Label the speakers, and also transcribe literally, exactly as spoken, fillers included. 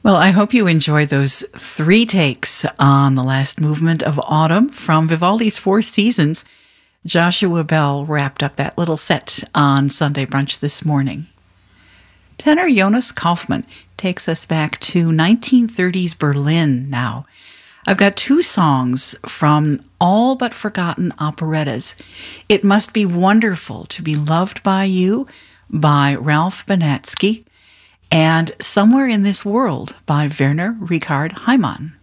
Speaker 1: Well, I hope you enjoyed those three takes on the last movement of Autumn from Vivaldi's Four Seasons. Joshua Bell wrapped up that little set on Sunday Brunch this morning. Tenor Jonas Kaufmann takes us back to nineteen thirties Berlin now. I've got two songs from all but forgotten operettas. It Must Be Wonderful to Be Loved by You by Ralph Benatsky, and Somewhere in This World by Werner Richard Heimann.